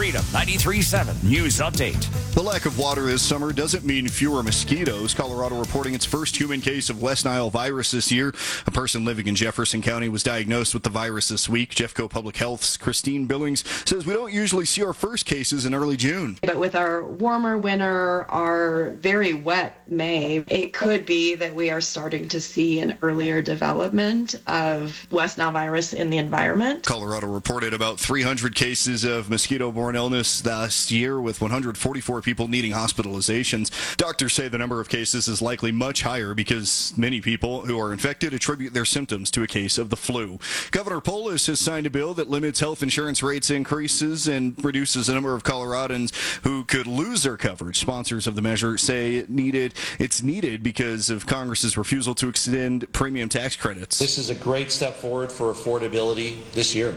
Freedom 93.7 News Update. The lack of water this summer doesn't mean fewer mosquitoes. Colorado reporting its first human case of West Nile virus this year. A person living in Jefferson County was diagnosed with the virus this week. Jeffco Public Health's Christine Billings says we don't usually see our first cases in early June. But with our warmer winter, our very wet May, it could be that we are starting to see an earlier development of West Nile virus in the environment. Colorado reported about 300 cases of mosquito-borne illness last year, with 144 people needing hospitalizations. Doctors say the number of cases is likely much higher because many people who are infected attribute their symptoms to a case of the flu. Governor Polis has signed a bill that limits health insurance rates increases and reduces the number of Coloradans who could lose their coverage. Sponsors of the measure say it's needed because of Congress's refusal to extend premium tax credits. This is a great step forward for affordability this year.